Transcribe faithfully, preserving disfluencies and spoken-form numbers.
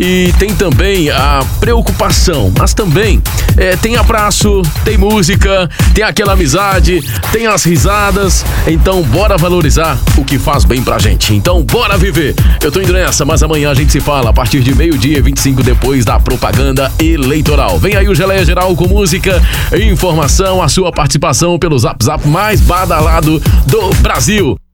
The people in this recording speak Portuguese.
e tem também a preocupação, mas também é, tem abraço, tem música, tem aquela amizade, tem as risadas. Então bora valorizar o que faz bem pra gente. Então bora viver. Eu tô indo nessa, mas amanhã a gente se fala a partir de meio-dia e vinte e cinco, depois da propaganda eleitoral. Vem aí o Geleia Geral com música, informação, a sua participação pelo Zap Zap mais badalado do Brasil.